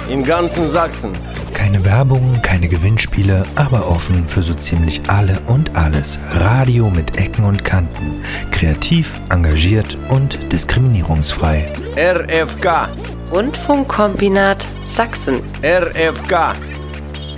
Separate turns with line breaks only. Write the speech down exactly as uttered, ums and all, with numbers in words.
in ganzen Sachsen.
Keine Werbung, keine Gewinnspiele, aber offen für so ziemlich alle und alles. Radio mit Ecken und Kanten. Kreativ, engagiert und diskriminierungsfrei.
R F K.
Rundfunkkombinat Sachsen.
R F K.